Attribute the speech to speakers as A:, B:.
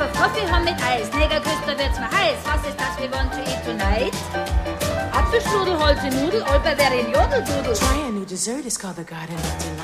A: auf Kaffee haben mit Eis. Negerküster wird's mir heiß. Was ist das we want to eat tonight? Apfelstrudel, Holze Nudel, Olperberry, Jodeldudel.
B: Try a new dessert, it's called the Garden of Delight.